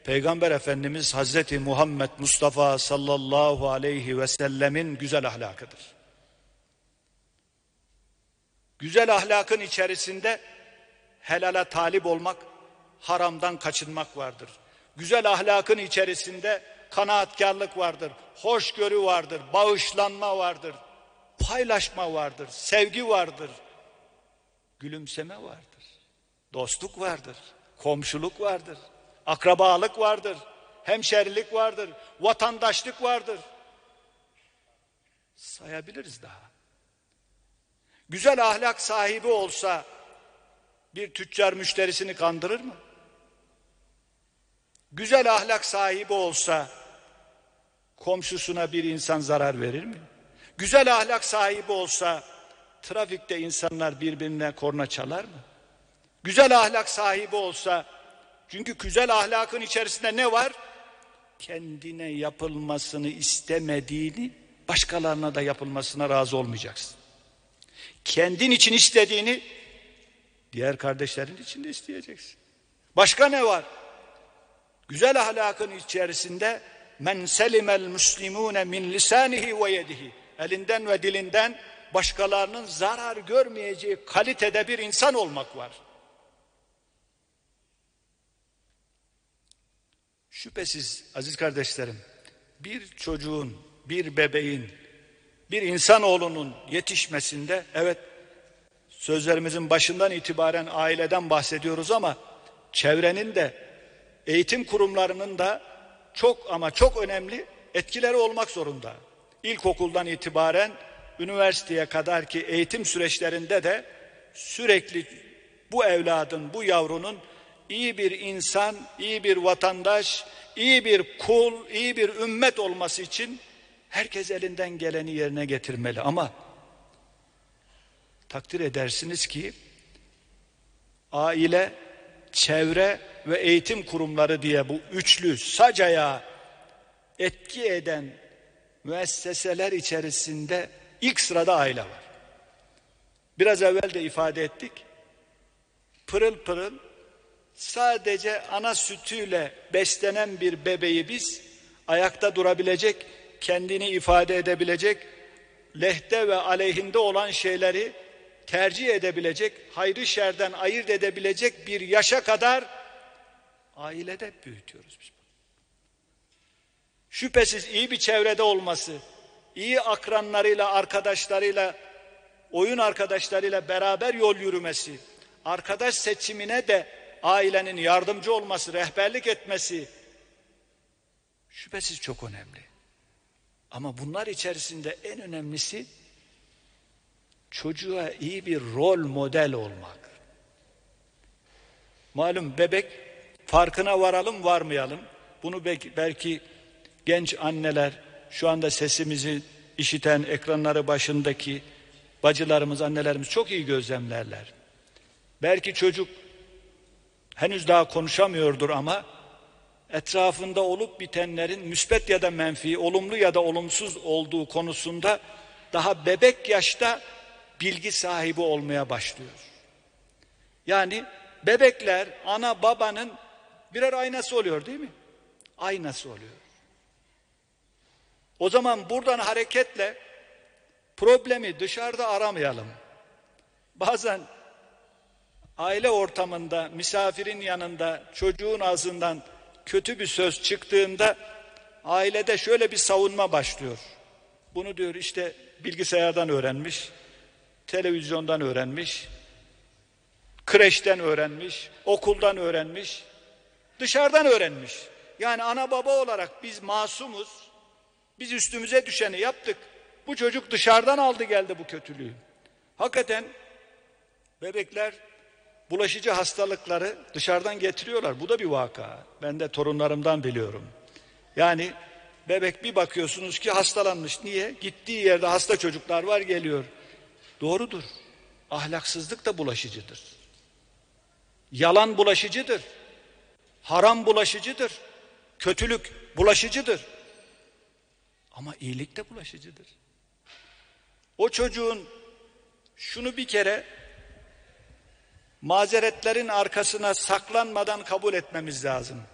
Peygamber Efendimiz Hazreti Muhammed Mustafa sallallahu aleyhi ve sellemin güzel ahlakıdır. Güzel ahlakın içerisinde helala talip olmak, haramdan kaçınmak vardır. Güzel ahlakın içerisinde kanaatkarlık vardır, hoşgörü vardır, bağışlanma vardır, paylaşma vardır, sevgi vardır, gülümseme vardır, dostluk vardır, komşuluk vardır, akrabalık vardır, hemşerilik vardır, vatandaşlık vardır. Sayabiliriz daha. Güzel ahlak sahibi olsa bir tüccar müşterisini kandırır mı? Güzel ahlak sahibi olsa komşusuna bir insan zarar verir mi? Güzel ahlak sahibi olsa trafikte insanlar birbirine korna çalar mı? Güzel ahlak sahibi olsa, çünkü güzel ahlakın içerisinde ne var? Kendine yapılmasını istemediğini başkalarına da yapılmasına razı olmayacaksın. Kendin için istediğini diğer kardeşlerin için de isteyeceksin. Başka ne var? Güzel ahlakın içerisinde men selimel muslimune min lisanihi ve yedihi, elinden ve dilinden başkalarının zarar görmeyeceği kalitede bir insan olmak var. Şüphesiz aziz kardeşlerim, bir çocuğun, bir bebeğin, bir insanoğlunun yetişmesinde, evet, sözlerimizin başından itibaren aileden bahsediyoruz ama çevrenin de, eğitim kurumlarının da çok ama çok önemli etkileri olmak zorunda. İlkokuldan itibaren üniversiteye kadar ki eğitim süreçlerinde de sürekli bu evladın, bu yavrunun iyi bir insan, iyi bir vatandaş, iyi bir kul, iyi bir ümmet olması için herkes elinden geleni yerine getirmeli. Ama takdir edersiniz ki aile, çevre ve eğitim kurumları diye bu üçlü sacaya etki eden müesseseler içerisinde ilk sırada aile var. Biraz evvel de ifade ettik. Pırıl pırıl sadece ana sütüyle beslenen bir bebeği biz ayakta durabilecek, kendini ifade edebilecek, lehte ve aleyhinde olan şeyleri tercih edebilecek, hayrı şerden ayırt edebilecek bir yaşa kadar ailede büyütüyoruz biz. Şüphesiz iyi bir çevrede olması, iyi akranlarıyla, arkadaşlarıyla, oyun arkadaşlarıyla beraber yol yürümesi, arkadaş seçimine de ailenin yardımcı olması, rehberlik etmesi şüphesiz çok önemli. Ama bunlar içerisinde en önemlisi çocuğa iyi bir rol model olmak. Malum bebek, farkına varalım varmayalım, bunu belki genç anneler, şu anda sesimizi işiten ekranları başındaki bacılarımız, annelerimiz çok iyi gözlemlerler. Belki çocuk henüz daha konuşamıyordur ama etrafında olup bitenlerin müsbet ya da menfi, olumlu ya da olumsuz olduğu konusunda daha bebek yaşta bilgi sahibi olmaya başlıyor. Yani bebekler ana babanın birer aynası oluyor, değil mi? Aynası oluyor. O zaman buradan hareketle problemi dışarıda aramayalım. Bazen aile ortamında, misafirin yanında çocuğun ağzından kötü bir söz çıktığında ailede şöyle bir savunma başlıyor. Bunu diyor işte bilgisayardan öğrenmiş, televizyondan öğrenmiş, kreşten öğrenmiş, okuldan öğrenmiş, dışarıdan öğrenmiş. Yani ana baba olarak biz masumuz, biz üstümüze düşeni yaptık. Bu çocuk dışarıdan aldı geldi bu kötülüğü. Hakikaten bebekler bulaşıcı hastalıkları dışarıdan getiriyorlar. Bu da bir vaka. Ben de torunlarımdan biliyorum. Yani bebek bir bakıyorsunuz ki hastalanmış. Niye? Gittiği yerde hasta çocuklar var, geliyor. Doğrudur. Ahlaksızlık da bulaşıcıdır. Yalan bulaşıcıdır. Haram bulaşıcıdır. Kötülük bulaşıcıdır. Ama iyilik de bulaşıcıdır. O çocuğun şunu bir kere mazeretlerin arkasına saklanmadan kabul etmemiz lazım.